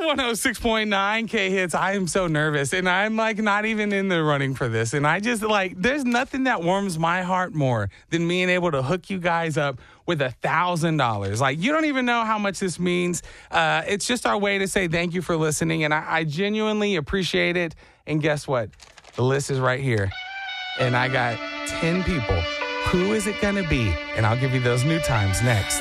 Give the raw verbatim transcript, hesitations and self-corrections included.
one oh six point nine K Hits. I am so nervous, and I'm like not even in the running for this. And I just like, there's nothing that warms my heart more than being able to hook you guys up with a thousand dollars. Like, you don't even know how much this means. Uh, it's just our way to say thank you for listening, and I, I genuinely appreciate it. And guess what? The list is right here, and I got ten people. Who is it going to be? And I'll give you those new times next.